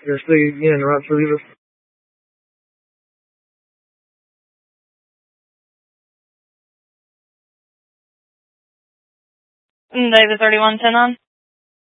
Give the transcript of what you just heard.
You're still in the route for Riva. David 3110 on.